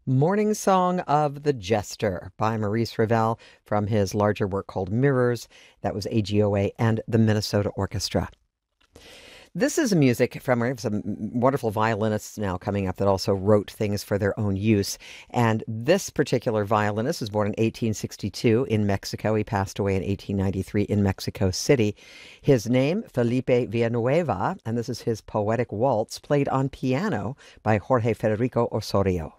Morning Song of the Jester by Maurice Ravel from his larger work called Mirrors. That was AGOA and the Minnesota Orchestra. This is music from some wonderful violinists now coming up that also wrote things for their own use. And this particular violinist was born in 1862 in Mexico. He passed away in 1893 in Mexico City. His name, Felipe Villanueva, and this is his Poetic Waltz, played on piano by Jorge Federico Osorio.